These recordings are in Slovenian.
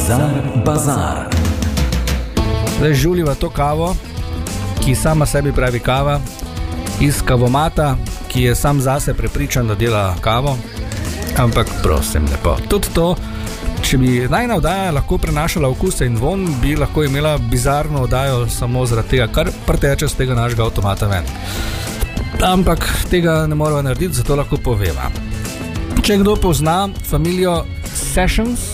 Bazar. Zdaj žuliva to kavo, ki sama sebi pravi kava, iz kavomata, ki je sam zase prepričan, da dela kavo. Ampak prosim lepo, tudi to, če bi najna oddaja lahko prenašala okuse in von, bi lahko imela bizarno oddajo samo zaradi tega, kar preteče z tega našega avtomata ven. Ampak tega ne moramo narediti, zato lahko poveva. Če kdo pozna familijo Sessions,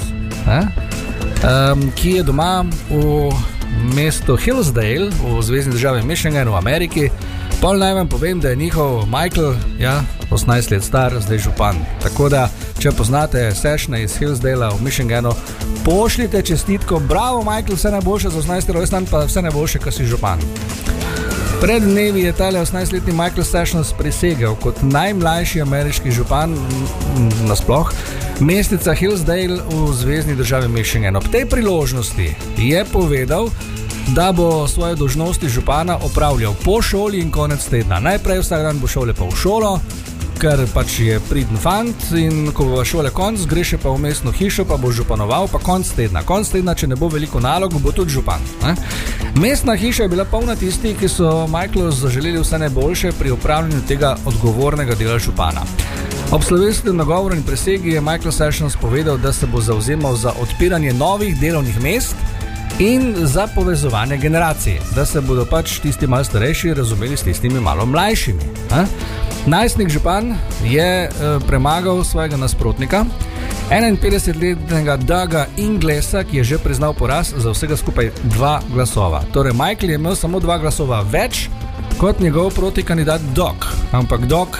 ki je doma v mestu Hillsdale v zvezni državi Michigan v Ameriki, pol naj vam povem, da je njihov Michael, 18 let star, zdaj župan. Tako da, če poznate Sessione iz Hillsdale v Michiganu, pošljite čestitko, bravo Michael, vse najboljše za 18. rojstnan, pa vse najboljše, ko si župan. Pred dnevi je tale 18-letni Michael Sessions prisegel kot najmlajši ameriški župan nasploh mesteca Hillsdale v zvezni državi Michigan. Ob tej priložnosti je povedal, da bo svoje dolžnosti župana opravljal po šoli in konec tedna. Najprej vsak dan bo šel lepo v šolo, ker pač je priden fant, in ko bo šole konc, gre še pa v mestno hišo, pa bo županoval, pa konc tedna. Konc tedna, če ne bo veliko nalog, bo tudi župan. Mestna hiša je bila polna tistih, ki so Michaelu zaželeli vse najboljše pri upravljanju tega odgovornega dela župana. Ob slovesnem nagovoru in prisegi je Michael Sessions povedal, da se bo zavzemal za odpiranje novih delovnih mest in za povezovanje generacij, da se bodo pač tisti malo starejši razumeli s tistimi malo mlajšimi. Najstnik župan je premagal svojega nasprotnika, 51-letnega Douga Inglesa, ki je že priznal poraz za vsega skupaj 2 glasova. Torej, Michael je imel samo 2 glasova več kot njegov protikandidat Doug. Ampak Doug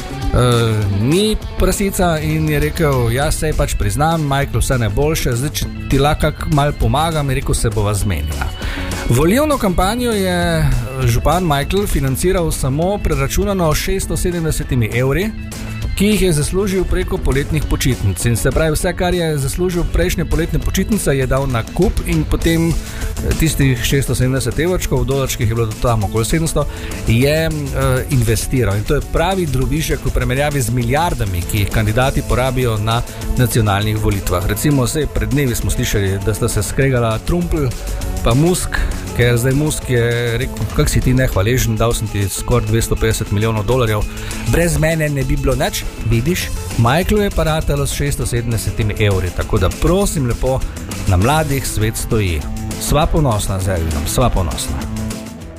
ni prasica in je rekel, sej pač priznam, Michael, vse najboljše, zdaj če ti lahko malo pomagam, je rekel, se bova zmenila. Volilno kampanjo je župan Michael financiral samo preračunano 670 evri, ki jih je zaslužil preko poletnih počitnic. In se pravi, vse, kar je zaslužil prejšnje poletne počitnice, je dal na kup in potem tistih 670 evrčkov, v dolarčkih je bilo tam okoli 700, je investiral. In to je pravi drobižek v primerjavi z milijardami, ki jih kandidati porabijo na nacionalnih volitvah. Recimo, pred dnevi smo slišali, da sta se skregala Trumpl pa Musk, ker zdaj Musk je rekel, kak si ti nehvaležen, dal sem ti skoraj 250 milijonov dolarjev, brez mene ne bi bilo nič, vidiš, Michaelu je pa ratalo s 670 evri, tako da prosim lepo, na mladih svet stoji. Sva ponosna z Elvinom, sva ponosna.